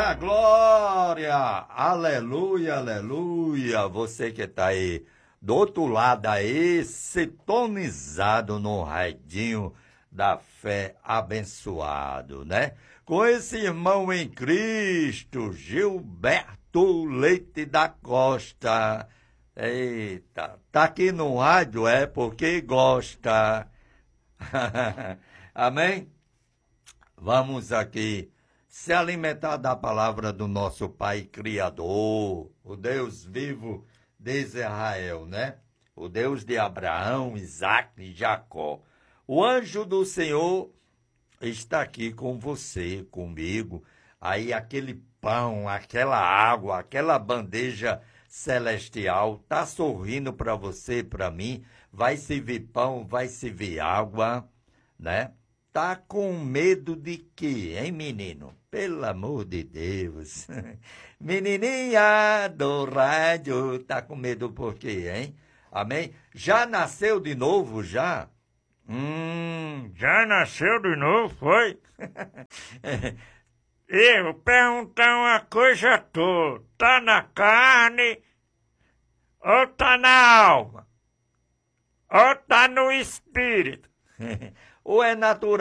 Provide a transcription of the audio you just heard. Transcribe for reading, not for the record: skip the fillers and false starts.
Eita glória! Aleluia, aleluia! Você que está aí do outro lado aí, sintonizado no radinho da fé abençoado, né? Com esse irmão em Cristo, Gilberto Leite da Costa. Eita, tá aqui no rádio, é porque gosta. Amém? Vamos aqui se alimentar da palavra do nosso Pai Criador, o Deus vivo de Israel, né? O Deus de Abraão, Isaque e Jacó. O anjo do Senhor está aqui com você, comigo. Aí aquele pão, aquela água, aquela bandeja celestial tá sorrindo para você, para mim. Vai servir pão, vai servir água, né? Tá com medo de quê, hein, menino? Pelo amor de Deus. Menininha do rádio, tá com medo por quê, hein? Amém? Já nasceu de novo, já? Já nasceu de novo, foi? Eu perguntar uma coisa a tu. Tá na carne ou tá na alma? Ou tá no espírito? Ou é natural?